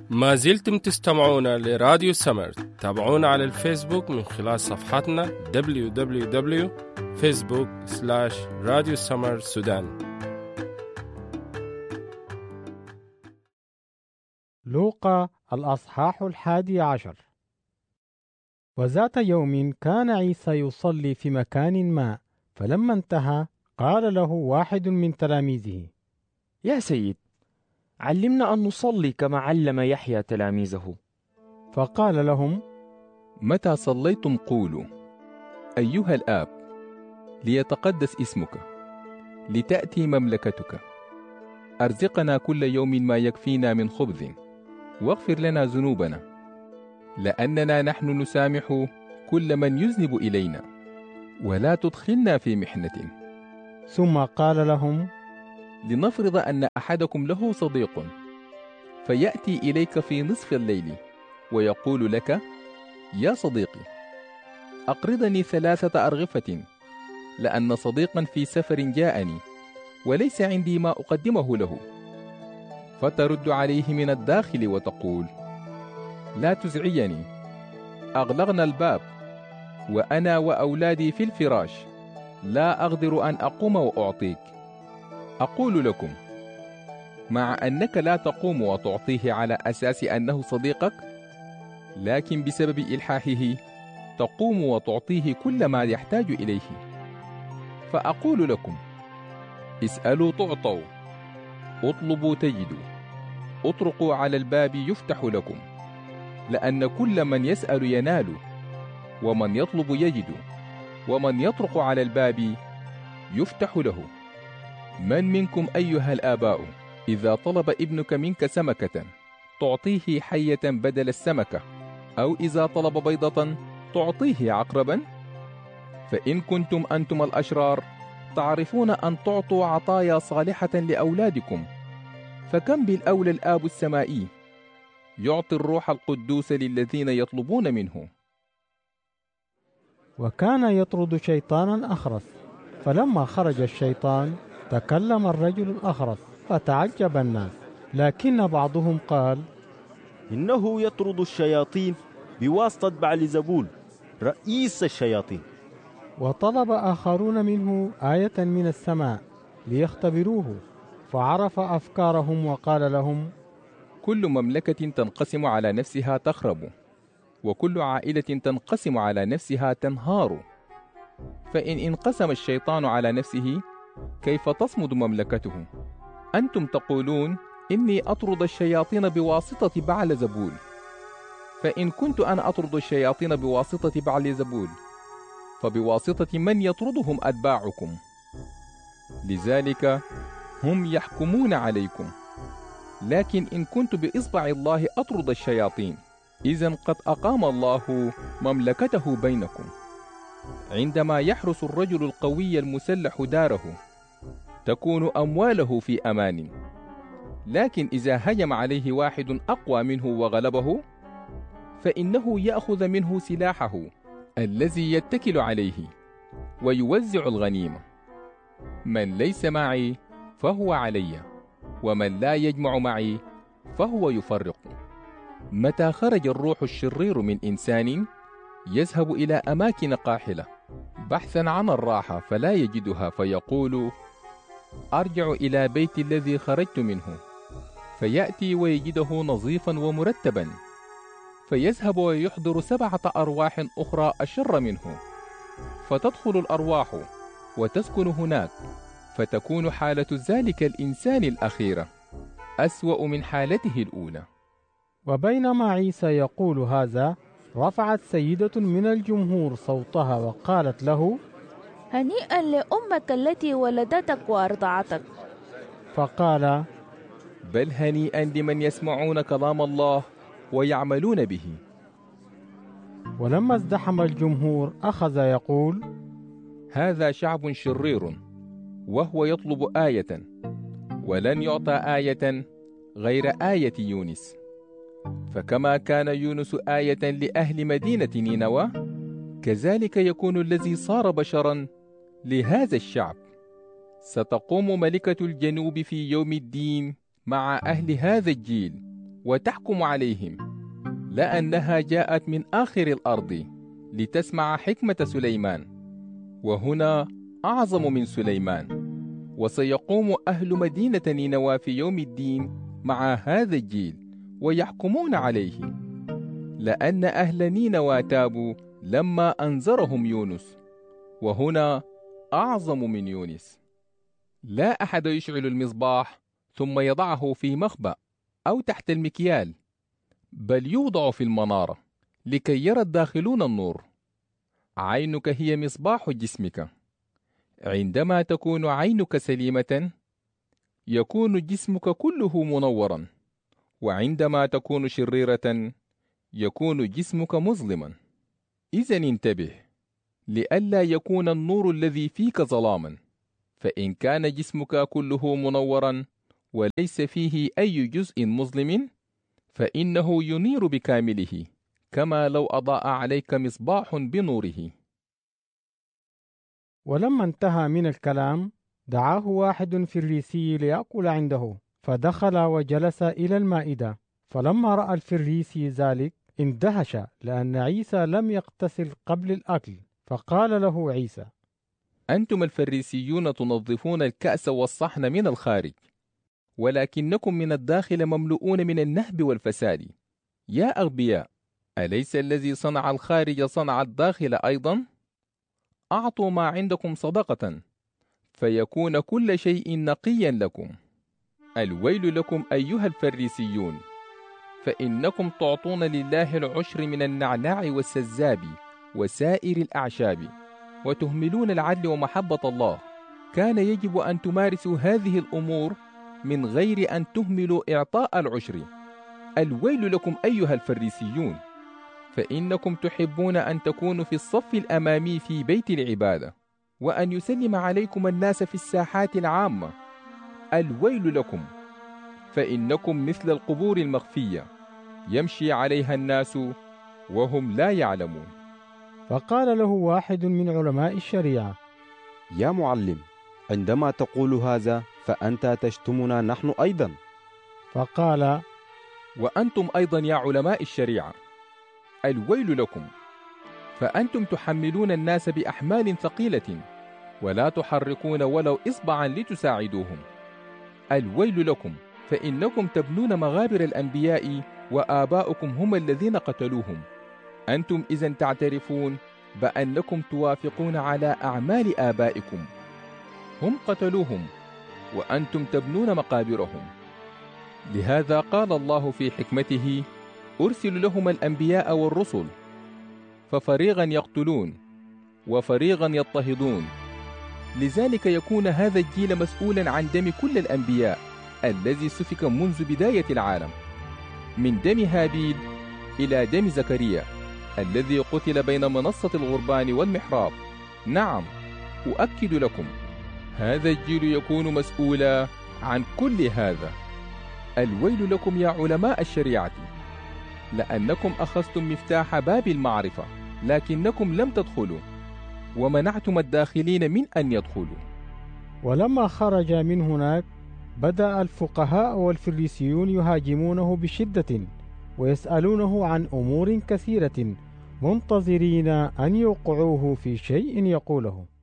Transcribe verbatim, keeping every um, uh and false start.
ما زلتم تستمعون لراديو سمر. تابعونا على الفيسبوك من خلال صفحتنا دبليو دبليو دبليو دوت فيسبوك سلاش راديو سمر سودان. لوقا الأصحاح الحادي عشر. وذات يوم كان عيسى يصلي في مكان ما، فلما انتهى قال له واحد من تلاميذه: يا سيد، علمنا أن نصلي كما علم يحيى تلاميذه. فقال لهم: متى صليتم قولوا: أيها الآب، ليتقدس اسمك، لتأتي مملكتك، أرزقنا كل يوم ما يكفينا من خبز، واغفر لنا ذنوبنا لأننا نحن نسامح كل من يذنب إلينا، ولا تدخلنا في محنة. ثم قال لهم: لنفرض أن أحدكم له صديق فيأتي إليك في نصف الليل ويقول لك: يا صديقي، أقرضني ثلاثة أرغفة، لأن صديقا في سفر جاءني وليس عندي ما أقدمه له. فترد عليه من الداخل وتقول: لا تزعجني، أغلقنا الباب وأنا وأولادي في الفراش، لا أقدر أن أقوم وأعطيك. أقول لكم، مع أنك لا تقوم وتعطيه على أساس أنه صديقك، لكن بسبب إلحاحه تقوم وتعطيه كل ما يحتاج إليه. فأقول لكم: اسألوا تعطوا، اطلبوا تجدوا، اطرقوا على الباب يفتح لكم، لأن كل من يسأل ينال، ومن يطلب يجد، ومن يطرق على الباب يفتح له. من منكم أيها الآباء إذا طلب ابنك منك سمكة تعطيه حية بدل السمكة، أو إذا طلب بيضة تعطيه عقربا؟ فإن كنتم أنتم الأشرار تعرفون أن تعطوا عطايا صالحة لأولادكم، فكم بالأولى الآب السمائي يعطي الروح القدوس للذين يطلبون منه. وكان يطرد شيطانا أخرس، فلما خرج الشيطان تكلم الرجل الأخرس، فتعجب الناس. لكن بعضهم قال: إنه يطرد الشياطين بواسطة بعلزبول رئيس الشياطين. وطلب آخرون منه آية من السماء ليختبروه، فعرف أفكارهم وقال لهم: كل مملكة تنقسم على نفسها تخرب، وكل عائلة تنقسم على نفسها تنهار. فإن انقسم الشيطان على نفسه كيف تصمد مملكته؟ أنتم تقولون إني أطرد الشياطين بواسطة بعلزبول، فإن كنت أنا أطرد الشياطين بواسطة بعلزبول، فبواسطة من يطردهم أتباعكم؟ لذلك هم يحكمون عليكم. لكن إن كنت بإصبع الله أطرد الشياطين، إذن قد أقام الله مملكته بينكم. عندما يحرس الرجل القوي المسلح داره تكون أمواله في أمان، لكن إذا هجم عليه واحد أقوى منه وغلبه فإنه يأخذ منه سلاحه الذي يتكل عليه ويوزع الغنيمة. من ليس معي فهو علي، ومن لا يجمع معي فهو يفرق. متى خرج الروح الشرير من إنسان يذهب إلى أماكن قاحلة بحثا عن الراحة فلا يجدها، فيقول: أرجع إلى بيت الذي خرجت منه، فيأتي ويجده نظيفا ومرتبا، فيذهب ويحضر سبعة أرواح أخرى أشر منه، فتدخل الأرواح وتسكن هناك، فتكون حالة ذلك الإنسان الأخيرة أسوأ من حالته الأولى. وبينما عيسى يقول هذا، رفعت سيدة من الجمهور صوتها وقالت له: هنيئا لأمك التي ولدتك وأرضعتك. فقال: بل هنيئا لمن يسمعون كلام الله ويعملون به. ولما ازدحم الجمهور أخذ يقول: هذا شعب شرير، وهو يطلب آية، ولن يعطى آية غير آية يونس. فكما كان يونس آية لأهل مدينة نينوى، كذلك يكون الذي صار بشرا لهذا الشعب. ستقوم ملكة الجنوب في يوم الدين مع أهل هذا الجيل وتحكم عليهم، لأنها جاءت من آخر الأرض لتسمع حكمة سليمان، وهنا أعظم من سليمان. وسيقوم أهل مدينة نينوى في يوم الدين مع هذا الجيل ويحكمون عليه، لأن أهل نينوى تابوا لما أنذرهم يونس، وهنا أعظم من يونس. لا أحد يشعل المصباح ثم يضعه في مخبأ أو تحت المكيال، بل يوضع في المنارة لكي يرى الداخلون النور. عينك هي مصباح جسمك. عندما تكون عينك سليمة يكون جسمك كله منورا، وعندما تكون شريرة يكون جسمك مظلما. إذن انتبه لئلا يكون النور الذي فيك ظلاما، فإن كان جسمك كله منورا وليس فيه أي جزء مظلم فإنه ينير بكامله، كما لو أضاء عليك مصباح بنوره. ولما انتهى من الكلام دعاه واحد فريسي ليأكل عنده، فدخل وجلس إلى المائدة. فلما رأى الفريسي ذلك اندهش، لأن عيسى لم يغتسل قبل الأكل، فقال له عيسى: أنتم الفريسيون تنظفون الكأس والصحن من الخارج، ولكنكم من الداخل مملؤون من النهب والفساد. يا أغبياء، أليس الذي صنع الخارج صنع الداخل أيضا؟ أعطوا ما عندكم صدقة فيكون كل شيء نقيا لكم. الويل لكم أيها الفريسيون، فإنكم تعطون لله العشر من النعناع والسزاب وسائر الأعشاب، وتهملون العدل ومحبة الله. كان يجب أن تمارسوا هذه الأمور من غير أن تهملوا إعطاء العشر. الويل لكم أيها الفريسيون، فإنكم تحبون أن تكونوا في الصف الأمامي في بيت العبادة، وأن يسلم عليكم الناس في الساحات العامة. الويل لكم، فإنكم مثل القبور المخفية يمشي عليها الناس وهم لا يعلمون. فقال له واحد من علماء الشريعة: يا معلم، عندما تقول هذا فأنت تشتمنا نحن أيضا. فقال: وأنتم أيضا يا علماء الشريعة، الويل لكم، فأنتم تحملون الناس بأحمال ثقيلة ولا تحركون ولو إصبعا لتساعدوهم. الويل لكم، فإنكم تبنون مغابر الأنبياء وآباؤكم هم الذين قتلوهم. أنتم إذن تعترفون بأنكم توافقون على أعمال آبائكم، هم قتلوهم وأنتم تبنون مقابرهم. لهذا قال الله في حكمته: أرسل لهم الأنبياء والرسل، ففريقا يقتلون وفريقا يضطهدون. لذلك يكون هذا الجيل مسؤولا عن دم كل الأنبياء الذي سفك منذ بداية العالم، من دم هابيل إلى دم زكريا الذي قتل بين منصة الغربان والمحراب. نعم، أؤكد لكم، هذا الجيل يكون مسؤولا عن كل هذا. الويل لكم يا علماء الشريعة، لأنكم أخذتم مفتاح باب المعرفة لكنكم لم تدخلوا، ومنعتم الداخلين من أن يدخلوا. ولما خرج من هناك بدأ الفقهاء والفريسيون يهاجمونه بشدة ويسألونه عن أمور كثيرة، منتظرين أن يوقعوه في شيء يقوله.